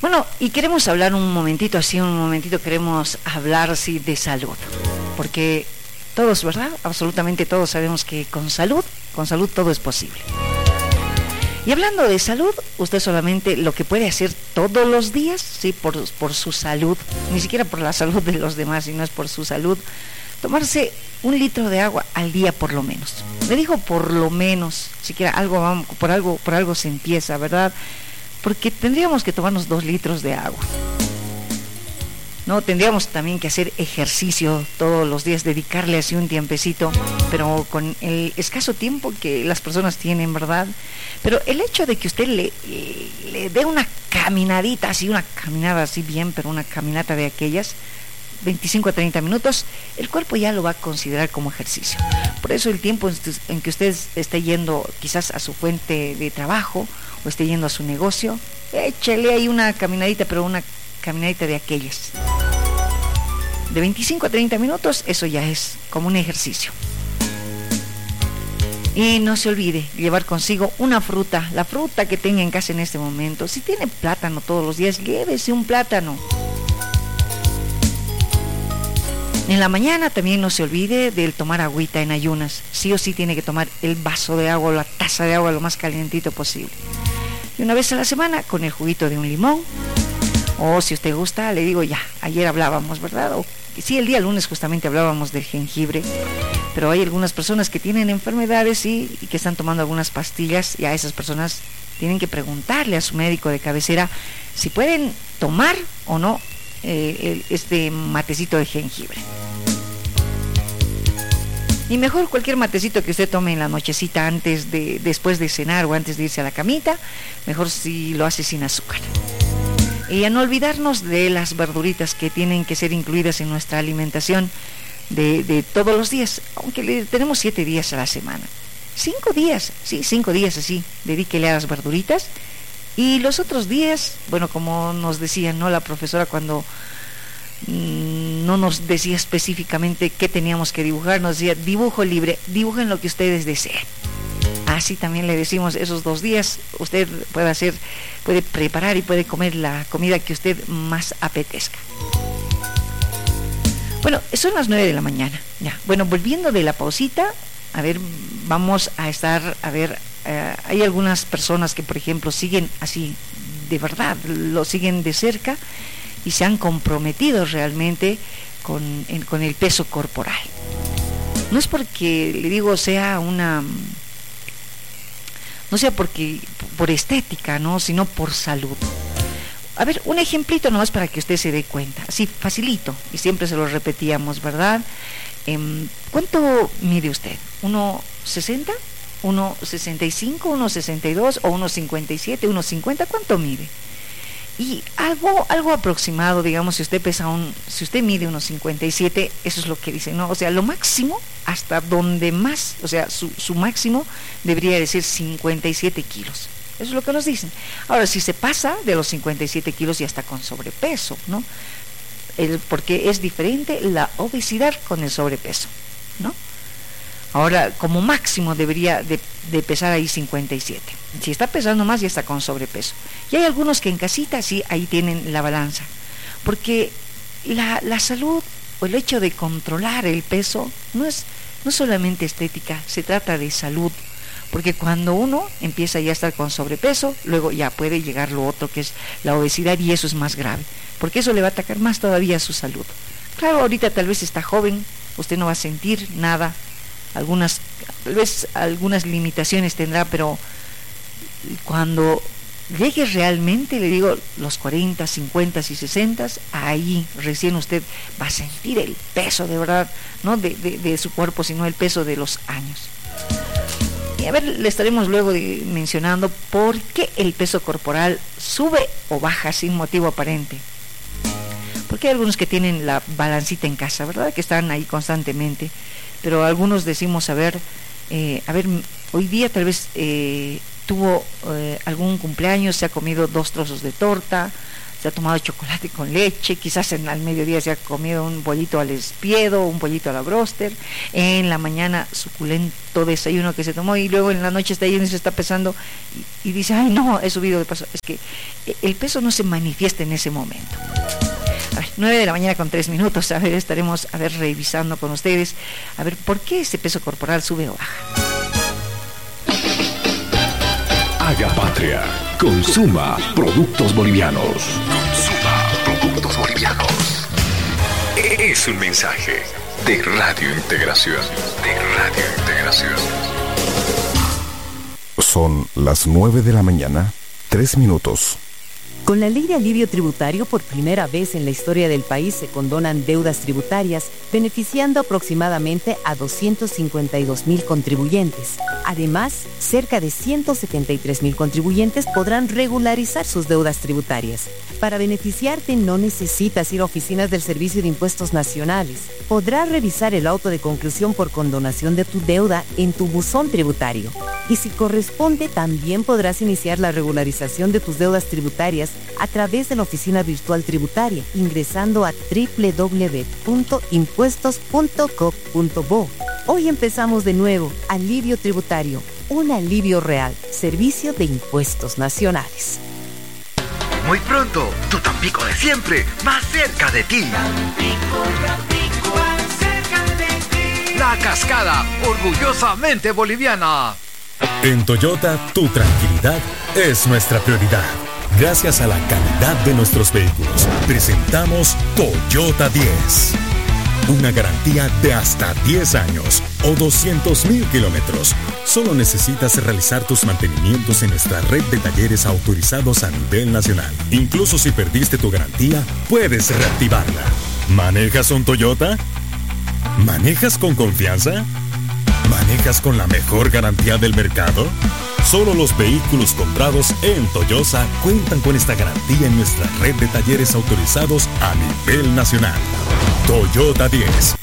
Bueno, y queremos hablar un momentito, queremos hablar así de salud, porque todos, ¿verdad? Absolutamente todos sabemos que con salud todo es posible. Y hablando de salud, usted solamente lo que puede hacer todos los días, sí, por su salud, ni siquiera por la salud de los demás, sino es por su salud, tomarse 1 litro de agua al día por lo menos. Le digo por lo menos, siquiera por algo se empieza, ¿verdad? Porque tendríamos que tomarnos 2 litros de agua. No, tendríamos también que hacer ejercicio todos los días, dedicarle así un tiempecito, pero con el escaso tiempo que las personas tienen, ¿verdad? Pero el hecho de que usted le dé una caminadita, así una caminada así bien, pero una caminata de aquellas, 25 a 30 minutos, el cuerpo ya lo va a considerar como ejercicio. Por eso el tiempo en que usted esté yendo quizás a su fuente de trabajo o esté yendo a su negocio, échele ahí una caminadita, pero una caminadita de aquellas. De 25 a 30 minutos, eso ya es como un ejercicio. Y no se olvide llevar consigo una fruta, la fruta que tenga en casa en este momento. Si tiene plátano todos los días, llévese un plátano. En la mañana también no se olvide del tomar agüita en ayunas. Sí o sí tiene que tomar el vaso de agua o la taza de agua lo más calientito posible. Y una vez a la semana con el juguito de un limón. O si usted gusta, le digo ya, ayer hablábamos, ¿verdad? O sí, el día lunes justamente hablábamos del jengibre. Pero hay algunas personas que tienen enfermedades y que están tomando algunas pastillas, y a esas personas tienen que preguntarle a su médico de cabecera si pueden tomar o no este matecito de jengibre. Y mejor cualquier matecito que usted tome en la nochecita después de cenar o antes de irse a la camita, mejor si lo hace sin azúcar. Y a no olvidarnos de las verduritas que tienen que ser incluidas en nuestra alimentación de todos los días, aunque tenemos 7 días a la semana. 5 días, sí, 5 días así, dedíquele a las verduritas. Y los otros días, bueno, como nos decía, ¿no?, la profesora cuando no nos decía específicamente qué teníamos que dibujar, nos decía dibujo libre, dibujen lo que ustedes deseen. Así también le decimos, esos 2 días usted puede preparar y puede comer la comida que usted más apetezca. Bueno, son las 9 de la mañana. Ya. Bueno, volviendo de la pausita, a ver, vamos a estar, hay algunas personas que, por ejemplo, siguen así, de verdad, lo siguen de cerca y se han comprometido realmente con el peso corporal. No es porque, le digo, no sea porque por estética, ¿no?, sino por salud. A ver, un ejemplito nomás para que usted se dé cuenta, así facilito, y siempre se lo repetíamos, ¿verdad? ¿Cuánto mide usted? ¿1.60? ¿1.65? ¿1.62? ¿O 1.57? ¿1.50? ¿Cuánto mide? Y algo aproximado, digamos, si usted mide 1.57, eso es lo que dicen, ¿no? O sea, lo máximo, hasta donde más, o sea, su máximo debería de ser 57 kilos. Eso es lo que nos dicen. Ahora, si se pasa de los 57 kilos, ya está con sobrepeso, ¿no? Porque es diferente la obesidad con el sobrepeso, ¿no? Ahora, como máximo debería de pesar ahí 57. Si está pesando más, ya está con sobrepeso. Y hay algunos que en casita, sí, ahí tienen la balanza. Porque la salud o el hecho de controlar el peso no solamente estética, se trata de salud. Porque cuando uno empieza ya a estar con sobrepeso, luego ya puede llegar lo otro, que es la obesidad, y eso es más grave, porque eso le va a atacar más todavía a su salud. Claro, ahorita tal vez está joven, usted no va a sentir nada, tal vez algunas limitaciones tendrá, pero cuando llegue realmente, le digo, los 40, 50 y 60, ahí recién usted va a sentir el peso de verdad, no de su cuerpo, sino el peso de los años. Y a ver, le estaremos luego mencionando por qué el peso corporal sube o baja sin motivo aparente. Porque hay algunos que tienen la balancita en casa, ¿verdad?, que están ahí constantemente. Pero algunos decimos, hoy día tal vez tuvo algún cumpleaños, se ha comido 2 trozos de torta, se ha tomado chocolate con leche, quizás al mediodía se ha comido un pollito al espiedo, un pollito a la bróster, en la mañana suculento desayuno que se tomó y luego en la noche está yendo y se está pesando y dice, ay no, he subido de peso. Es que el peso no se manifiesta en ese momento. 9 de la mañana con 3 minutos, a ver, estaremos revisando con ustedes, a ver, ¿por qué ese peso corporal sube o baja? Haga patria, consuma productos bolivianos. Consuma productos bolivianos. Es un mensaje de Radio Integración. Son las 9 de la mañana, 3 minutos. Con la ley de alivio tributario, por primera vez en la historia del país se condonan deudas tributarias, beneficiando aproximadamente a 252.000 contribuyentes. Además, cerca de 173.000 contribuyentes podrán regularizar sus deudas tributarias. Para beneficiarte no necesitas ir a oficinas del Servicio de Impuestos Nacionales. Podrás revisar el auto de conclusión por condonación de tu deuda en tu buzón tributario. Y si corresponde, también podrás iniciar la regularización de tus deudas tributarias a través de la oficina virtual tributaria, ingresando a www.impuestos.gov.bo. Hoy empezamos de nuevo. Alivio tributario, un alivio real. Servicio de Impuestos Nacionales. Muy pronto, tu Tampico de siempre, más cerca de ti. Tampico, más cerca de ti. La Cascada, orgullosamente boliviana. En Toyota, tu tranquilidad es nuestra prioridad. Gracias a la calidad de nuestros vehículos, presentamos Toyota 10. Una garantía de hasta 10 años o 200.000 kilómetros. Solo necesitas realizar tus mantenimientos en nuestra red de talleres autorizados a nivel nacional. Incluso si perdiste tu garantía, puedes reactivarla. ¿Manejas un Toyota? ¿Manejas con confianza? ¿Manejas con la mejor garantía del mercado? Solo los vehículos comprados en Toyosa cuentan con esta garantía en nuestra red de talleres autorizados a nivel nacional. Toyota 10,